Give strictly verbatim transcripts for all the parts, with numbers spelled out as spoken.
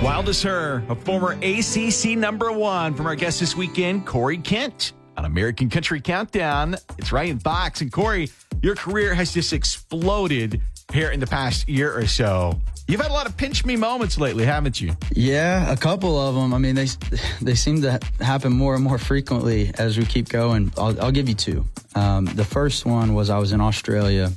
Wild as Her, a former A C C number one from our guest this weekend, Corey Kent, on American Country Countdown. It's Ryan Fox. And Corey, your career has just exploded here in the past year or so. You've had a lot of pinch me moments lately, haven't you? Yeah, a couple of them. I mean, they they seem to happen more and more frequently as we keep going. I'll, I'll give you two. Um, the first one was I was in Australia.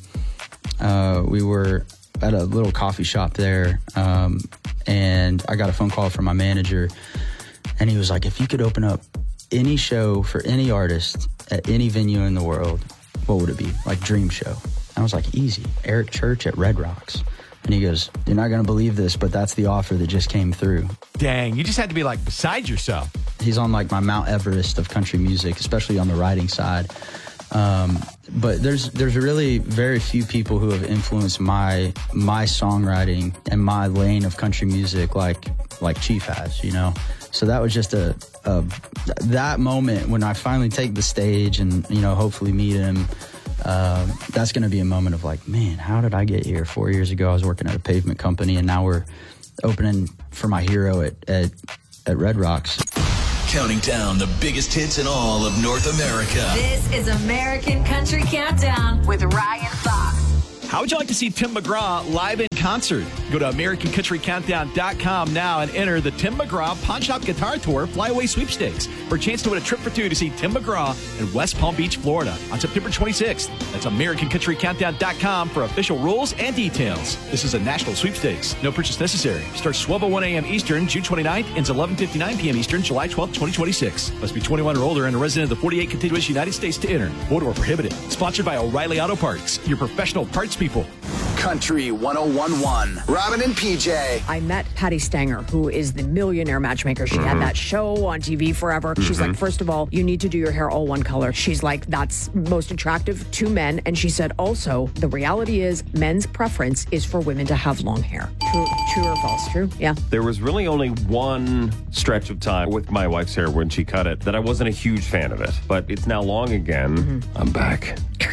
Uh, we were at a little coffee shop there, um, and I got a phone call from my manager, and he was like, if you could open up any show for any artist at any venue in the world, what would it be? Like, dream show. I was like, easy. Eric Church at Red Rocks. And he goes, you're not going to believe this, but that's the offer that just came through. Dang, you just had to be like beside yourself. He's on like my Mount Everest of country music, especially on the writing side. Um, but there's there's really very few people who have influenced my my songwriting and my lane of country music like like Chief has, you know. So that was just a, a that moment when I finally take the stage and, you know, hopefully meet him. Uh, that's going to be a moment of like, man, how did I get here? Four years ago, I was working at a pavement company, and now we're opening for my hero at at, at Red Rocks. Counting down the biggest hits in all of North America. This is American Country Countdown with Ryan Fox. How would you like to see Tim McGraw live in concert? Go to American Country Countdown dot com now and enter the Tim McGraw Pawn Shop Guitar Tour Flyaway Sweepstakes for a chance to win a trip for two to see Tim McGraw in West Palm Beach, Florida on September twenty-sixth. That's American Country Countdown dot com for official rules and details. This is a national sweepstakes. No purchase necessary. Starts twelve oh one a.m. Eastern, June twenty-ninth, ends eleven fifty-nine p.m. Eastern, July twelfth, twenty twenty-six. Must be twenty-one or older and a resident of the forty-eight contiguous United States to enter. Void or prohibited. Sponsored by O'Reilly Auto Parts, your professional parts people. Country one oh one point one. Robin and P J. I met Patty Stanger, who is the millionaire matchmaker. She mm-hmm. had that show on T V forever. Mm-hmm. She's like, first of all, you need to do your hair all one color. She's like, that's most attractive to men. And she said, also, the reality is men's preference is for women to have long hair. True, true or false? True? Yeah. There was really only one stretch of time with my wife's hair when she cut it that I wasn't a huge fan of it. But it's now long again. Mm-hmm. I'm back.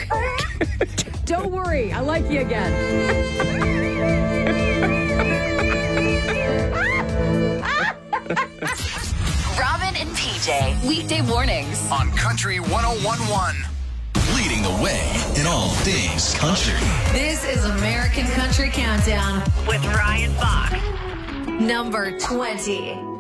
Don't worry, I like you again. Robin and P J, weekday mornings on Country one oh one point one. Leading the way in all things country. This is American Country Countdown with Ryan Fox. Number twenty.